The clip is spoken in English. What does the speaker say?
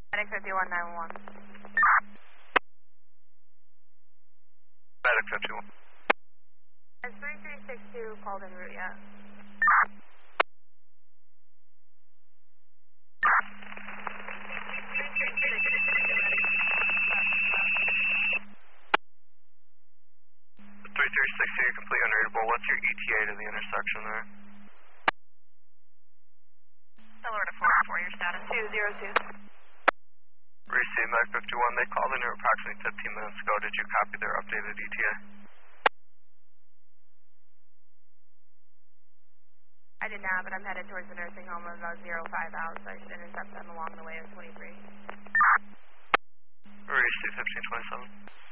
Medic 5191. Medic 51. Has 3362 called en route yet? You're completely unreadable. What's your ETA to the intersection there? Delaware to 404, your status? 202. Receive Medic 51. They called in here approximately 15 minutes ago. Did you copy their updated ETA? I did not, but I'm headed towards the nursing home of about 05 out, so I should intercept them along the way of 23. Receive 1527.